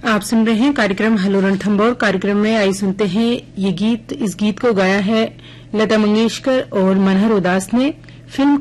आप सुन रहे हैं कार्यक्रम हेलो रणथंभौर। कार्यक्रम में आई सुनते हैं ये गीत। इस गीत को गाया है लता मंगेशकर और मनहर उदास ने। फिल्म